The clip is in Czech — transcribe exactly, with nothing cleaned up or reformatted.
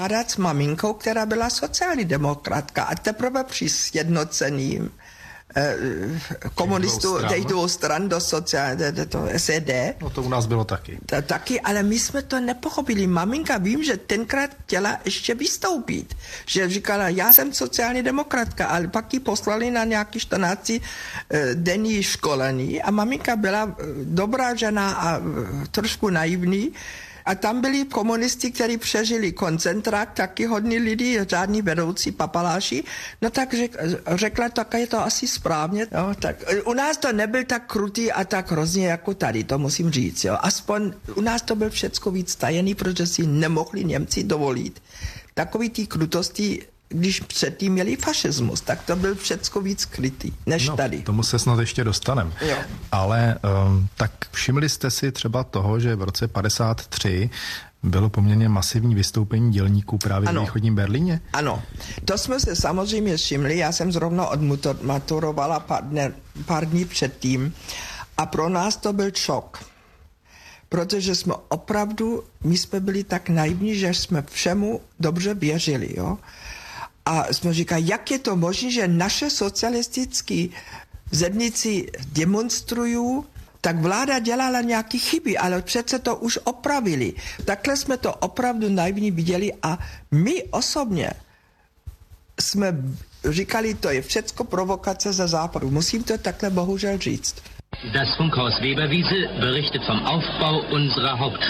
s maminkou, která byla sociální demokratka a teprve při sjednocením eh, komunistů těch dvou stran do sociální, do, do S E D. No to u nás bylo taky. To, taky, ale my jsme to nepochopili. Maminka, vím, že tenkrát chtěla ještě vystoupit. Že říkala, já jsem sociální demokratka, ale pak ji poslali na nějaký čtrnáct denní školení a maminka byla dobrá žena a trošku naivní. A tam byli komunisti, kteří přežili koncentrák, taky hodní lidi, žádní vedoucí papaláši. No tak řek, řekla, tak je to asi správně. Jo, tak u nás to nebyl tak krutý a tak hrozně jako tady, to musím říct. Jo. Aspoň u nás to byl všecko víc tajený, protože si nemohli Němci dovolit takový ty krutosti, když předtím měli fašismus, tak to byl všecko víc skrytý, než no, tady. Tomu se snad ještě dostanem. Jo. Ale um, tak všimli jste si třeba toho, že v roce padesát tři bylo poměrně masivní vystoupení dělníků právě ano. v východním Berlíně? Ano, to jsme se samozřejmě všimli, já jsem zrovna odmaturovala pár, dne, pár dní předtím a pro nás to byl šok. Protože jsme opravdu, my jsme byli tak naivní, že jsme všemu dobře věřili, jo. A jsme říkali, jak je to možné, že naše socialistické zedníci demonstrují, tak vláda dělala nějaké chyby, ale přece to už opravili. Takhle jsme to opravdu naivně viděli a my osobně jsme říkali, to je všecko provokace ze západu. Musím to takhle bohužel říct. Das Funkhaus Weberwiese berichtet vom Aufbau unserer Hauptstadt.